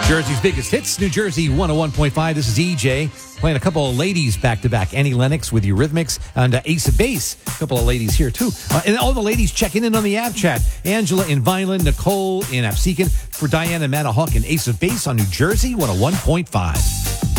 Jersey's biggest hits, New Jersey 101.5. This is EJ playing a couple of ladies back-to-back. Annie Lennox with Eurythmics and Ace of Base. A couple of ladies here, too. And all the ladies checking in on the app chat. Angela in Vineland, Nicole in Absecon, for Diana Manahawk and Ace of Base on New Jersey 101.5.